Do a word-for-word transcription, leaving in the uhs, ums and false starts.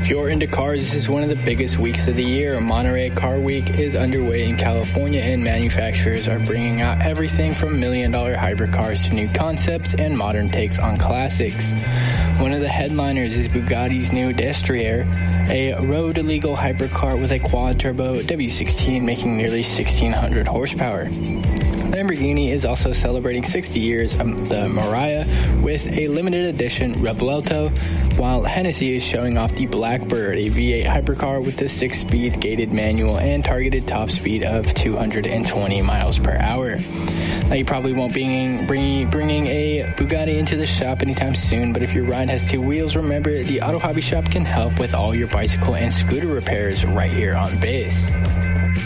If you're into cars, this is one of the biggest weeks of the year. Monterey Car Week is underway in California, and manufacturers are bringing out everything from million-dollar hybrid cars to new concepts and modern takes on classics. One of the headliners is Bugatti's new Destrier, a road-legal hypercar with a quad-turbo W sixteen making nearly sixteen hundred horsepower. Lamborghini is also celebrating sixty years of the Mirai with a limited edition Revuelto, while Hennessy is showing off the Blackbird, a V eight hypercar with a six-speed gated manual and targeted top speed of two hundred twenty miles per hour. Now, you probably won't be bringing, bringing a Bugatti into the shop anytime soon, but if your ride has two wheels, remember the Auto Hobby Shop can help with all your bicycle and scooter repairs right here on base.